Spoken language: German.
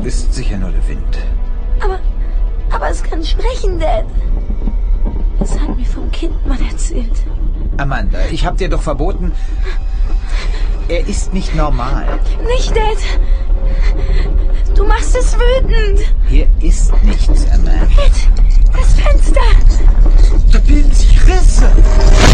Ist sicher nur der Wind. Aber es kann sprechen, Dad. Es hat mir vom Kind mal erzählt. Amanda, ich hab dir doch verboten... Er ist nicht normal. Nicht, Dad. Du machst es wütend. Hier ist nichts, Amanda. Dad, das Fenster. Da bilden sich Risse.